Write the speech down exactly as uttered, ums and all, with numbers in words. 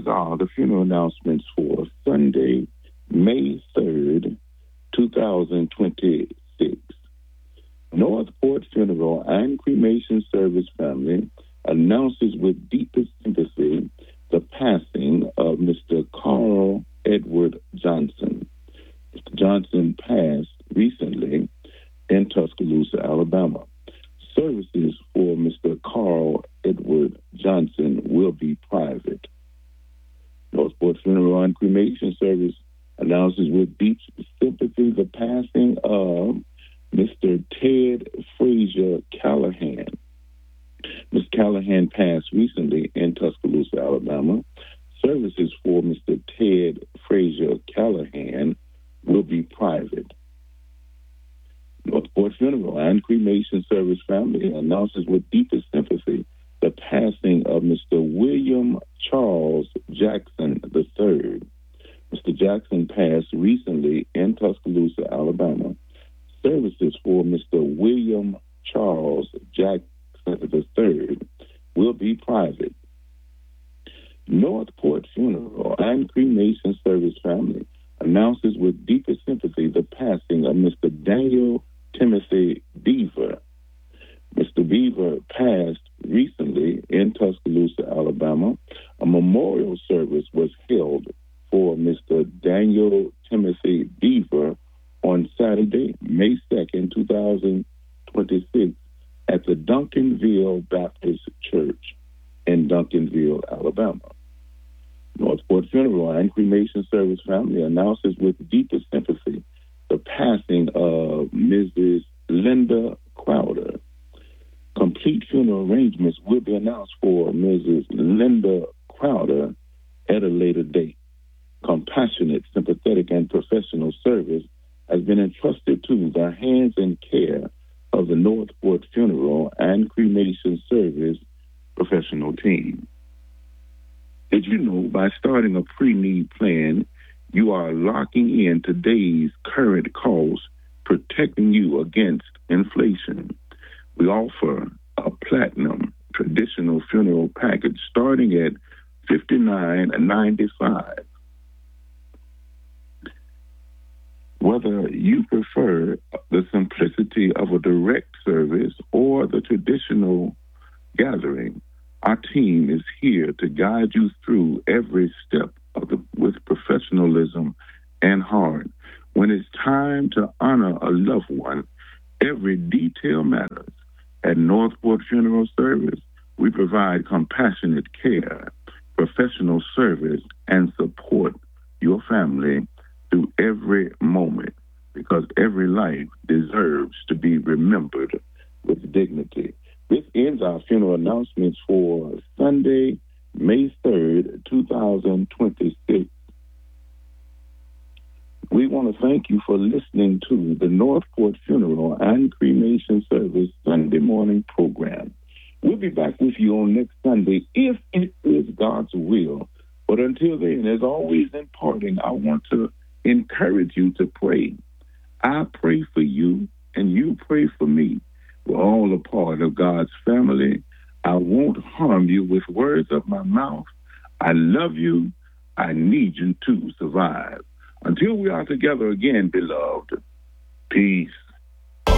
These are the funeral announcements for Sunday, May third, twenty twenty-six. Northport Funeral and Cremation Service family announces with deepest sympathy the passing of Mister Carl Edward Johnson. Mister Johnson passed recently in Tuscaloosa, Alabama. Services for Mister Carl Edward Johnson will be private. Northport Funeral and Cremation Service announces with deep sympathy the passing of Mister Ted Frazier Callahan. Mister Callahan passed recently in Tuscaloosa, Alabama. Services for Mister Ted Frazier Callahan will be private. Northport Funeral and Cremation Service family announces with deepest sympathy the passing of Mister William Charles Jackson the third. Mister Jackson passed recently in Tuscaloosa, Alabama. Services for Mister William Charles Jackson the third will be private. Northport Funeral and Cremation Service family announces with deepest sympathy the passing of Mister Daniel Timothy Beaver. Mister Beaver passed recently in Tuscaloosa, Alabama. A memorial service was held for Mister Daniel Timothy Beaver on Saturday, May second, twenty twenty-six, at the Duncanville Baptist Church in Duncanville, Alabama. Northport Funeral and Cremation Service family announces with deepest sympathy the passing of Missus Linda Crowder. Complete funeral arrangements will be announced for Missus Linda Crowder at a later date. Compassionate, sympathetic, and professional service has been entrusted to the hands and care of the Northport Funeral and Cremation Service professional team. Did you know by starting a pre-need plan, you are locking in today's current costs, protecting you against inflation? We offer a platinum traditional funeral package starting at fifty-nine ninety-five. Whether you prefer the simplicity of a direct service or the traditional gathering, our team is here to guide you through every step of the, with professionalism and heart. When it's time to honor a loved one, every detail matters. At Northport Funeral Service, we provide compassionate care, professional service, and support your family through every moment, because every life deserves to be remembered with dignity. This ends our funeral announcements for Sunday, May third, twenty twenty-six. We want to thank you for listening to the Northport Funeral and Cremation Service Sunday morning program. We'll be back with you on next Sunday if it is God's will. But until then, as always in parting, I want to encourage you to pray. I pray for you and you pray for me. We're all a part of God's family. I won't harm you with words of my mouth. I love you. I need you to survive. Until we are together again, beloved, peace.